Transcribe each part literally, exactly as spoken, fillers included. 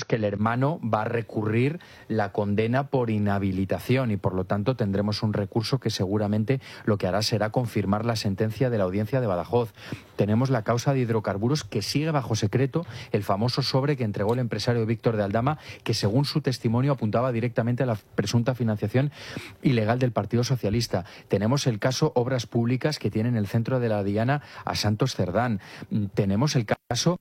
que el hermano va a recurrir la condena por inhabilitación y por lo tanto tendremos un recurso que seguramente lo que hará será confirmar la sentencia de la audiencia de Badajoz. Tenemos la causa de hidrocarburos que sigue bajo secreto, el famoso sobre que entregó el empresario Víctor de Aldama, que según su testimonio apuntaba directamente a la presunta financiación ilegal del Partido Socialista. Tenemos el caso Obras Públicas, que tiene en el centro de la diana a Santos Cerdán. Tenemos el caso...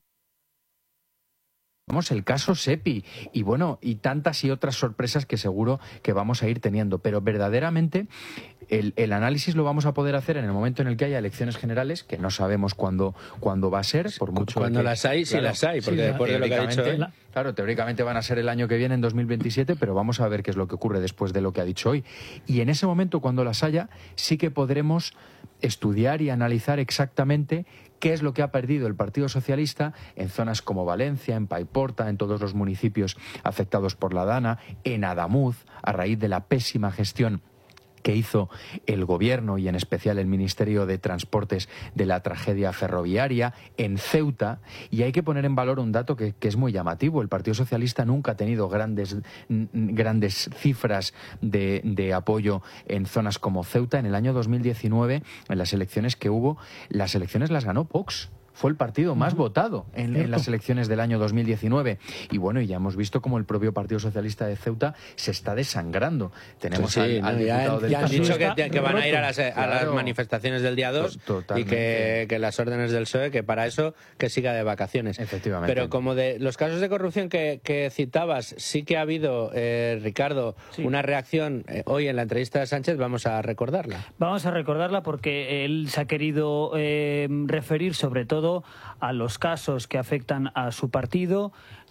Tenemos el caso SEPI y bueno, y tantas y otras sorpresas que seguro que vamos a ir teniendo, pero verdaderamente el, el análisis lo vamos a poder hacer en el momento en el que haya elecciones generales, que no sabemos cuándo, cuándo va a ser, por mucho cuando que, las hay, claro, sí las hay, porque sí, después de lo que ha dicho él... Claro, teóricamente van a ser el año que viene, en dos mil veintisiete, pero vamos a ver qué es lo que ocurre después de lo que ha dicho hoy. Y en ese momento, cuando las haya, sí que podremos estudiar y analizar exactamente qué es lo que ha perdido el Partido Socialista en zonas como Valencia, en Paiporta, en todos los municipios afectados por la Dana, en Adamuz, a raíz de la pésima gestión que hizo el Gobierno y en especial el Ministerio de Transportes de la tragedia ferroviaria, en Ceuta, y hay que poner en valor un dato que, que es muy llamativo. El Partido Socialista nunca ha tenido grandes, grandes cifras de, de apoyo en zonas como Ceuta. En el año dos mil diecinueve, en las elecciones que hubo, las elecciones las ganó Vox. Fue el partido más uh-huh. votado en, en las elecciones del año dos mil diecinueve. Y bueno, y ya hemos visto cómo el propio Partido Socialista de Ceuta se está desangrando. Tenemos sí, sí, al, al no, diputado ya, del ya han dicho que, que van a ir a las, a claro. las manifestaciones del día dos y que, que las órdenes del P S O E, que para eso que siga de vacaciones. Efectivamente. Pero como de los casos de corrupción que, que citabas, sí que ha habido, eh, Ricardo, sí. una reacción eh, hoy en la entrevista de Sánchez, vamos a recordarla. Vamos a recordarla porque él se ha querido eh, referir sobre todo a los los casos que afectan a su partido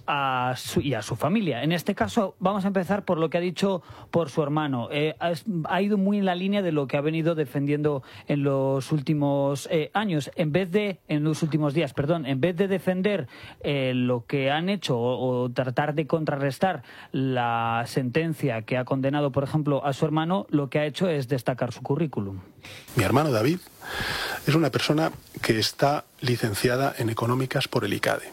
a su, y a su familia. En este caso vamos a empezar por lo que ha dicho por su hermano. Eh, ha, ha ido muy en la línea de lo que ha venido defendiendo en los últimos eh, años. En vez de, en los últimos días, perdón, en vez de defender eh, lo que han hecho o, o tratar de contrarrestar la sentencia que ha condenado, por ejemplo, a su hermano, lo que ha hecho es destacar su currículum. Mi hermano David es una persona que está licenciada en Económicas por el ICADE,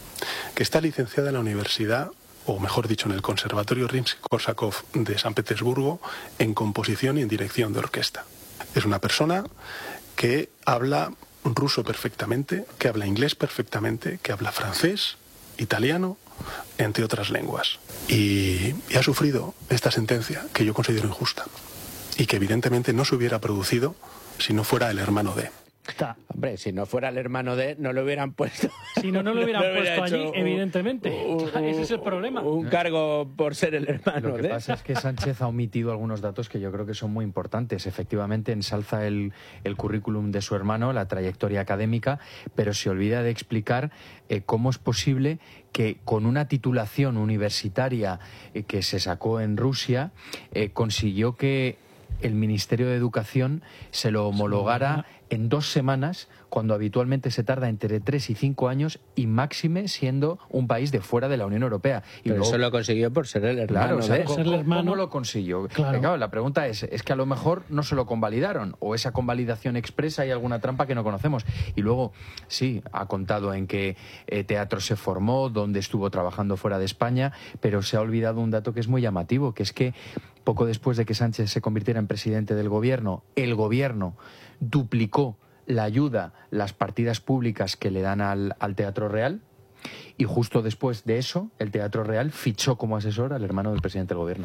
que está licenciada en la Universidad, o mejor dicho, en el Conservatorio Rimski-Korsakov de San Petersburgo, en composición y en dirección de orquesta. Es una persona que habla ruso perfectamente, que habla inglés perfectamente, que habla francés, italiano, entre otras lenguas. Y, y ha sufrido esta sentencia que yo considero injusta y que evidentemente no se hubiera producido si no fuera el hermano de... Está. Hombre, si no fuera el hermano de, no lo hubieran puesto. Si no, no lo hubieran no puesto allí, un, evidentemente. Un, un, Ese es el problema. Un cargo por ser el hermano de. Lo que de. pasa es que Sánchez ha omitido algunos datos que yo creo que son muy importantes. Efectivamente, ensalza el, el currículum de su hermano, la trayectoria académica, pero se olvida de explicar eh, cómo es posible que con una titulación universitaria eh, que se sacó en Rusia, eh, consiguió que el Ministerio de Educación se lo homologara en dos semanas, cuando habitualmente se tarda entre tres y cinco años, y máxime siendo un país de fuera de la Unión Europea. Y Pero luego, eso lo consiguió por ser el hermano. claro, o sea, de... ¿cómo, ser el hermano? ¿Cómo lo consiguió? Claro. Claro, la pregunta es, es que a lo mejor no se lo convalidaron, o esa convalidación expresa hay alguna trampa que no conocemos. Y luego, sí, ha contado en qué eh, teatro se formó, dónde estuvo trabajando fuera de España, pero se ha olvidado un dato que es muy llamativo, que es que poco después de que Sánchez se convirtiera en presidente del gobierno, el gobierno duplicó la ayuda, las partidas públicas que le dan al, al Teatro Real, y justo después de eso, el Teatro Real fichó como asesor al hermano del presidente del gobierno.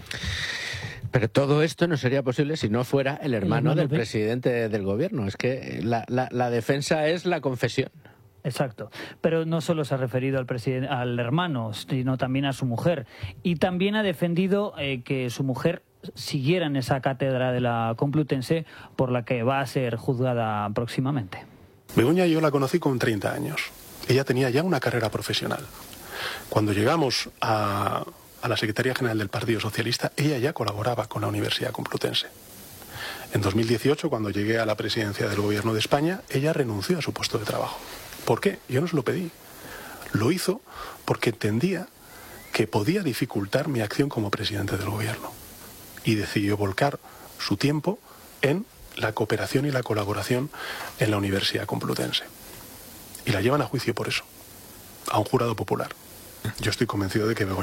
Pero todo esto no sería posible si no fuera el hermano, el hermano del de... presidente del gobierno. Es que la, la, la defensa es la confesión. Exacto, pero no solo se ha referido al presidente, al hermano, sino también a su mujer, y también ha defendido eh, que su mujer siguiera en esa cátedra de la Complutense por la que va a ser juzgada próximamente. Begoña yo la conocí con treinta años. Ella tenía ya una carrera profesional. Cuando llegamos a, a la Secretaría General del Partido Socialista, ella ya colaboraba con la Universidad Complutense. En dos mil dieciocho, cuando llegué a la presidencia del Gobierno de España, ella renunció a su puesto de trabajo. ¿Por qué? Yo no se lo pedí. Lo hizo porque entendía que podía dificultar mi acción como presidente del Gobierno. Y decidió volcar su tiempo en la cooperación y la colaboración en la Universidad Complutense. Y la llevan a juicio por eso, a un jurado popular. Yo estoy convencido de que Begoña